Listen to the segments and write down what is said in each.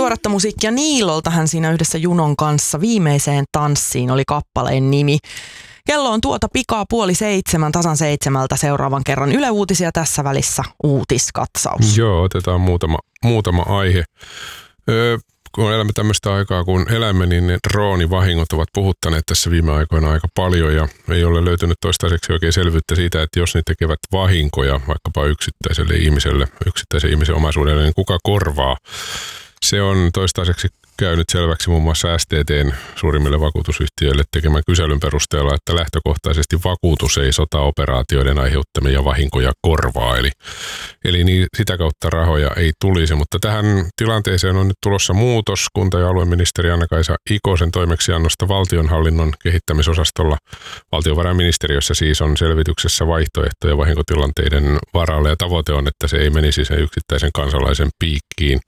Tuoretta musiikkia Niilolta, hän siinä yhdessä Junon kanssa Viimeiseen tanssiin oli kappaleen nimi. Kello on tuota pikaa 6:30, tasan 7 seuraavan kerran Yle Uutisia, tässä välissä uutiskatsaus. Joo, otetaan muutama aihe. Kun elämme tämmöistä aikaa, kun elämme, niin ne droonivahingot ovat puhuttaneet tässä viime aikoina aika paljon ja ei ole löytynyt toistaiseksi oikein selvyyttä siitä, että jos ne tekevät vahinkoja vaikkapa yksittäisen ihmisen omaisuudelle, niin kuka korvaa? Se on toistaiseksi käynyt selväksi muun muassa STT:n suurimmille vakuutusyhtiöille tekemän kyselyn perusteella, että lähtökohtaisesti vakuutus ei sotaoperaatioiden aiheuttamia vahinkoja korvaa. Eli niin, sitä kautta rahoja ei tulisi, mutta tähän tilanteeseen on nyt tulossa muutos. Kunta- ja alueministeri Anna-Kaisa Ikosen toimeksiannosta valtionhallinnon kehittämisosastolla valtiovarainministeriössä siis on selvityksessä vaihtoehtoja vahinkotilanteiden varalle ja tavoite on, että se ei menisi sen yksittäisen kansalaisen piikkiin.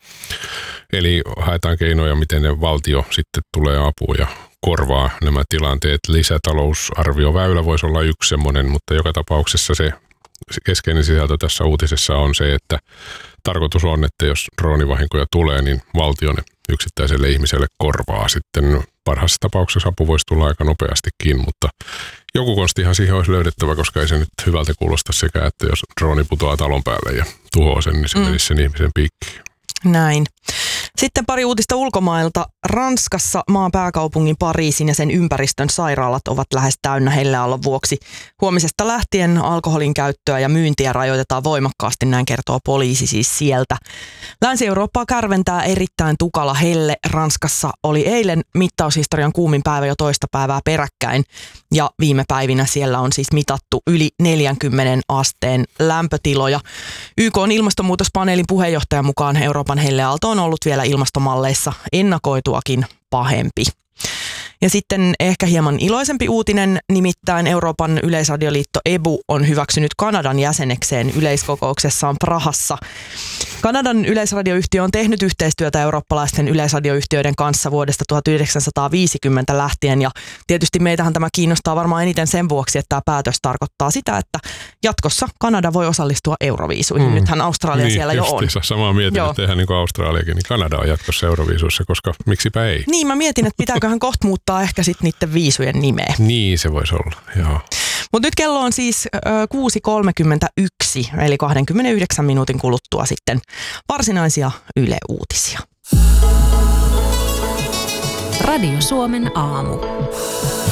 Eli haetaan keinoja, miten valtio sitten tulee apuun ja korvaa nämä tilanteet. Lisätalousarvioväylä voisi olla yksi semmoinen, mutta joka tapauksessa se keskeinen sisältö tässä uutisessa on se, että tarkoitus on, että jos droonivahinkoja tulee, niin valtio ne yksittäiselle ihmiselle korvaa. Sitten parhaassa tapauksessa apu voisi tulla aika nopeastikin, mutta joku konstihan siihen olisi löydettävä, koska ei se nyt hyvältä kuulosta sekä, että jos drooni putoaa talon päälle ja tuhoaa sen, niin se menisi sen ihmisen piikkiin. Näin. Sitten pari uutista ulkomailta. Ranskassa maan pääkaupungin Pariisin ja sen ympäristön sairaalat ovat lähes täynnä helleaallon vuoksi. Huomisesta lähtien alkoholin käyttöä ja myyntiä rajoitetaan voimakkaasti, näin kertoo poliisi siis sieltä. Länsi-Eurooppaa kärventää erittäin tukala helle. Ranskassa oli eilen mittaushistorian kuumin päivä jo toista päivää peräkkäin. Ja viime päivinä siellä on siis mitattu yli 40 asteen lämpötiloja. YK:n ilmastonmuutospaneelin puheenjohtajan mukaan Euroopan helleaalto on ollut vielä ilmastomalleissa ennakoituakin pahempi. Ja sitten ehkä hieman iloisempi uutinen, nimittäin Euroopan yleisradioliitto EBU on hyväksynyt Kanadan jäsenekseen yleiskokouksessaan Prahassa. Kanadan yleisradioyhtiö on tehnyt yhteistyötä eurooppalaisten yleisradioyhtiöiden kanssa vuodesta 1950 lähtien ja tietysti meitähän tämä kiinnostaa varmaan eniten sen vuoksi, että tämä päätös tarkoittaa sitä, että jatkossa Kanada voi osallistua Euroviisuihin. Nythän Australia niin, siellä jo on. Samaa mietin, että tehdään niin kuin Australiakin, niin Kanada on jatkossa Euroviisuissa, koska miksipä ei. Niin, mä mietin, että pitääköhän kohta muuttaa ehkä sitten niiden viisujen nimeä. Niin, se voisi olla, joo. Mutta nyt kello on siis 6:31, eli 29 minuutin kuluttua sitten varsinaisia Yle-uutisia. Radio Suomen aamu.